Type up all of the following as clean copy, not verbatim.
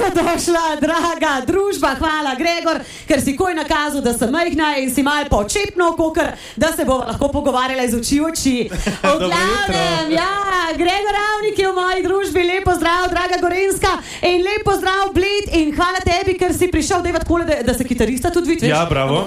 Dobrodošla, draga družba, hvala Gregor, ker si koj nakazal, da sem majhna in si malo počepno, kokr, da se bo lahko pogovarjala iz oči v oči. V glavnem, Gregor Ravnik je v moji družbi, lepo zdrav, draga Gorenjska, in lepo zdrav Bled, in hvala tebi, ker si prišel devat kole, da se kitarista tudi vidi. Ja, bravo.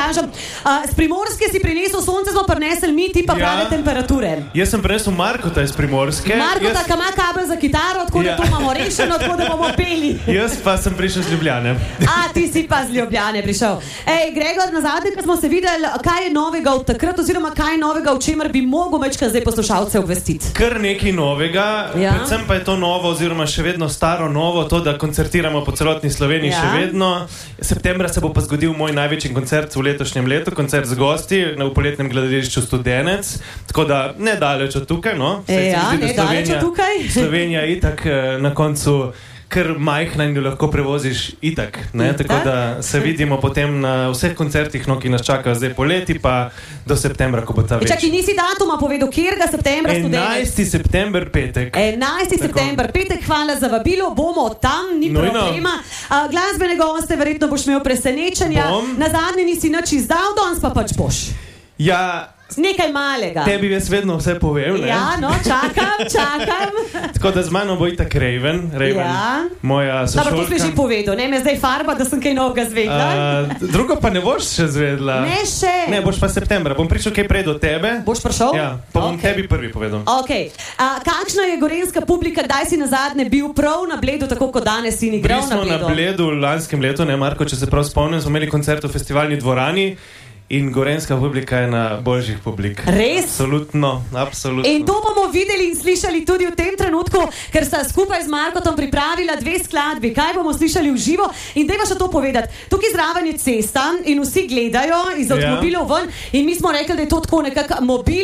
Z Primorske si prinesel, sonce smo prinesli mi, ti pa prave temperature. Jaz sem prinesel Markota iz Primorske. Markota, ki ima kabel za kitaro, tako da to imamo rešeno, tako da bomo peli. Jaz pa sem prišel z Ljubljane. Ti si pa z Ljubljane prišel. Gregor, nazadnje, ko smo se videli, kaj je novega od takrat, oziroma kaj je novega, o čemer bi mogel večkrat zdaj poslušalce obvestiti? Kar nekaj novega, predvsem pa je to novo, oziroma še vedno staro novo, to, da koncertiramo po celotni Sloveniji še vedno. Septembra se bo pa zgodil moj največji koncert v letošnjem letu, koncert z gosti v poletnem gledališču Studenec, tako da ne daleč od tukaj, no. Ne daleč od tukaj. Slovenija je itak na koncu kar majhna in jo lahko prevoziš itak, ne? Tako da se vidimo potem na vseh koncertih, no, ki nas čakajo zdaj poleti, pa do septembra, ko bo ta večji. Čakaj, nisi datuma povedal, kjerga septembra Studenec? 11. september, petek. 11. september, petek, hvala za vabilo, bomo tam, ni problema. Glasbene goste, verjetno boš imel presenečenja. Nazadnje nisi nič izdal, danes pa pač boš. Ja, nekaj malega. Tebi jaz vedno vse povem, ne? Ja, no, čakam. Tako da z mano bo itak Raven, moja sošolka. Dobro, to si že povedal, ne me zdaj farba, da sem kaj novega zvedla. Drugo pa ne boš še zvedla. Ne še. Ne, boš pa septembra. Bom prišel kaj prej do tebe. Boš prišel? Ja, pa bom tebi prvi povedal. Kakšna je gorenjska publika, kdaj si nazadnje bil prav na Bledu, tako kot danes si igral na Bledu? Bili smo na Bledu lanskem letu, ne Marko, če se prav spomnim, smo imeli koncert v festivalni dvorani. In gorenjska publika je na boljših publik. Res? Absolutno. In to bomo videli in slišali tudi v tem trenutku, ker sta skupaj z Markotom pripravila 2 skladbi. Kaj bomo slišali v živo? In dajva še to povedati. Tukaj zraven je cesta in vsi gledajo iz avtomobilov ven in mi smo rekli, da je to tako nekako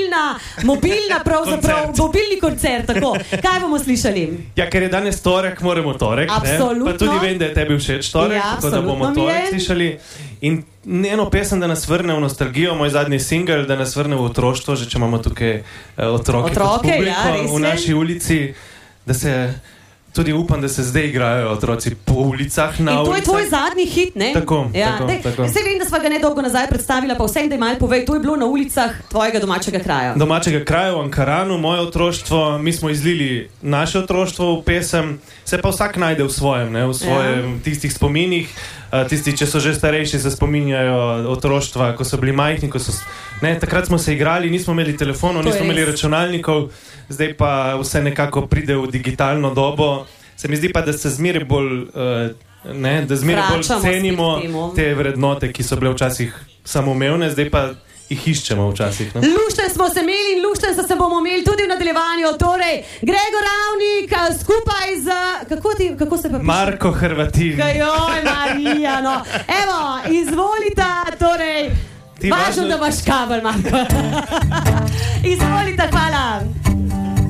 mobilna pravzaprav, mobilni koncert. Tako. Kaj bomo slišali? Ja, ker je danes torek, moramo torek. Absolutno. Pa tudi vem, da je tebi všeč torek, tako da bomo torek slišali. In eno pesem, da nas vrne v nostalgijo, moj zadnji singel, da nas vrne v otroštvo, že če imamo tukaj otroke kot publiko v naši ulici, da se tudi upam, da se zdaj igrajo otroci po ulicah, na ulicah. In to je tvoj zadnji hit, ne? Tako. Vse vem, da sva ga nedolgo nazaj predstavila, pa vsem, da malo povej, to je bilo na ulicah tvojega domačega kraja. Domačega kraja v Ankaranu, moje otroštvo, mi smo izlili naše otroštvo v pesem, se pa vsak najde v svojem, ne? V svojem tistih spominih. Tisti, če so že starejši, se spominjajo otroštva, ko so bili majhni, takrat smo se igrali, nismo imeli telefonov, nismo imeli računalnikov, zdaj pa vse nekako pride v digitalno dobo. Se mi zdi pa, da se zmeraj bolj cenimo te vrednote, ki so bile včasih samoumevne, zdaj pa jih iščemo včasih. No? Lušten smo se imeli in lušten se bomo imeli tudi v nadaljevanju. Torej, Gregor Ravnik skupaj z... Kako se pa piše? Marko Hrvatin. Joj, Marija, no. Evo, izvolita, torej... Važno, da imaš kabel, Marko. Izvolita, hvala.